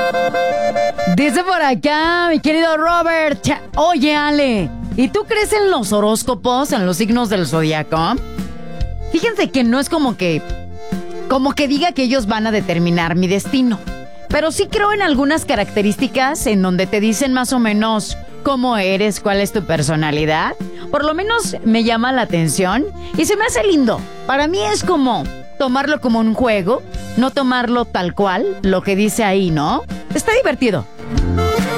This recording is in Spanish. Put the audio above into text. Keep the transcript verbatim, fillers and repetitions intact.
Dice por acá, mi querido Robert. Oye, Ale, ¿y tú crees en los horóscopos, en los signos del zodiaco? Fíjense que no es como que... Como que diga que ellos van a determinar mi destino. Pero sí creo en algunas características en donde te dicen más o menos cómo eres, cuál es tu personalidad. Por lo menos me llama la atención y se me hace lindo. Para mí es como tomarlo como un juego, no tomarlo tal cual, lo que dice ahí, ¿no? Está divertido.